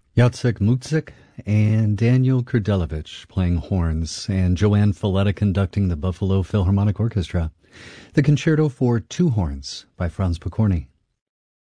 Jacek Mutzik and Daniel Kurdelevich playing horns, and Joanne Falletta conducting the Buffalo Philharmonic Orchestra. The Concerto for Two Horns by Franz Pokorny.